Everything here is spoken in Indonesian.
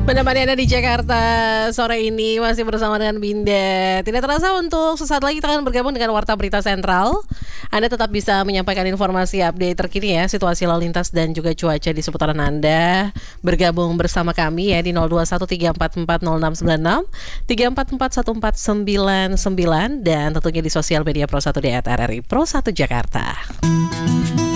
Menemani Anda di Jakarta sore ini masih bersama dengan Binda. Tidak terasa untuk sesaat lagi kita akan bergabung dengan Warta Berita Sentral. Anda tetap bisa menyampaikan informasi update terkini ya, situasi lalu lintas dan juga cuaca di seputaran Anda. Bergabung bersama kami ya di 0213440696, 3441499 dan tentunya di sosial media Pro1 di @RRI Pro1 Jakarta.